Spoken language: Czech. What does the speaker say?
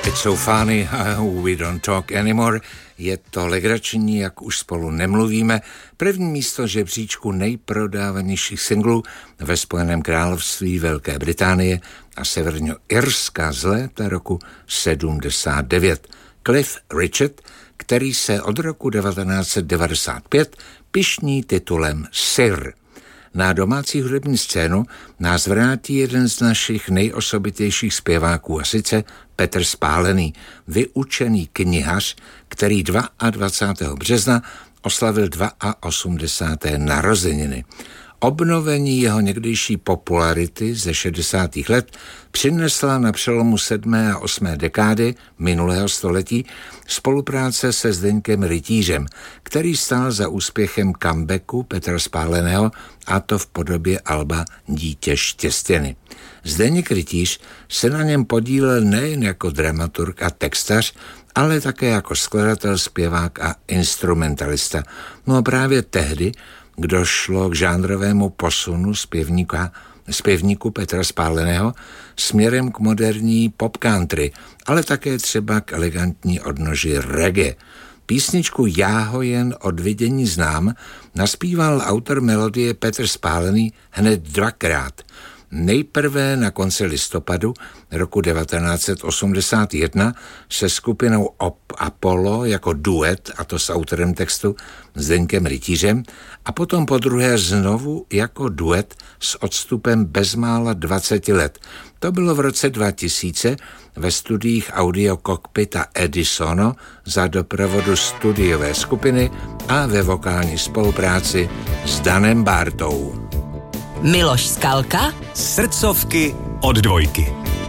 It's so funny how we don't talk anymore. Je to legrační, jak už spolu nemluvíme. První místo žebříčku nejprodávanějších singlů ve Spojeném království Velké Británie a Severního-Irska z léta roku 79. Cliff Richard, který se od roku 1995 pyšní titulem Sir. Na domácí hudební scénu nás vrátí jeden z našich nejosobitějších zpěváků, a sice Petr Spálený, vyučený knihař, který 22. března oslavil 82. narozeniny. Obnovení jeho někdejší popularity ze 60. let přinesla na přelomu 7. a 8. dekády minulého století spolupráce se Zdeňkem Rytířem, který stál za úspěchem comebacku Petra Spáleného, a to v podobě alba Dítě štěstěny. Zdeněk Rytíř se na něm podílel nejen jako dramaturg a textař, ale také jako skladatel, zpěvák a instrumentalista. No a právě tehdy došlo k žánrovému posunu zpěvníku Petra Spáleného směrem k moderní pop country, ale také třeba k elegantní odnoži reggae. Písničku Já ho jen od vidění znám naspíval autor melodie Petr Spálený hned dvakrát. Nejprve na konci listopadu roku 1981 se skupinou Apollo jako duet, a to s autorem textu Zdeňkem Rytířem, a potom podruhé znovu jako duet s odstupem bezmála 20 let. To bylo v roce 2000 ve studiích Audio Cockpita Edisono za doprovodu studiové skupiny a ve vokální spolupráci s Danem Bártou. Miloš Skalka. Srdcovky od Dvojky.